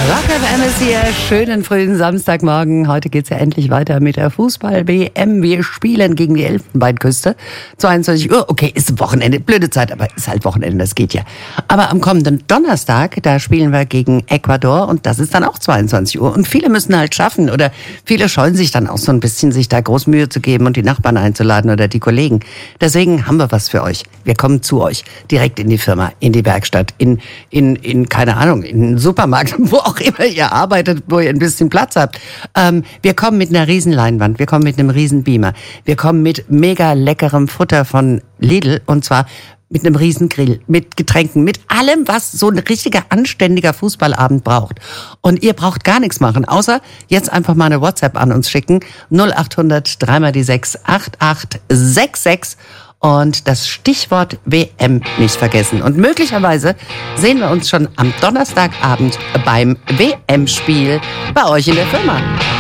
Rock FM ist hier, schönen frühen Samstagmorgen. Heute geht's ja endlich weiter mit der Fußball-WM. Wir spielen gegen die Elfenbeinküste. 22 Uhr, okay, ist Wochenende, blöde Zeit, aber ist halt Wochenende, das geht ja. Aber am kommenden Donnerstag, da spielen wir gegen Ecuador und das ist dann auch 22 Uhr. Und viele müssen halt schaffen oder viele scheuen sich dann auch so ein bisschen, sich da groß Mühe zu geben und die Nachbarn einzuladen oder die Kollegen. Deswegen haben wir was für euch. Wir kommen zu euch, direkt in die Firma, in die Werkstatt, in keine Ahnung, in den Supermarkt, wo auch immer ihr arbeitet, wo ihr ein bisschen Platz habt. Wir kommen mit einer riesen Leinwand, wir kommen mit einem riesen Beamer, wir kommen mit mega leckerem Futter von Lidl und zwar mit einem riesen Grill, mit Getränken, mit allem, was so ein richtiger, anständiger Fußballabend braucht. Und ihr braucht gar nichts machen, außer jetzt einfach mal eine WhatsApp an uns schicken, 0800 3x6 8866 und das Stichwort WM nicht vergessen. Und möglicherweise sehen wir uns schon am Donnerstagabend beim WM-Spiel bei euch in der Firma.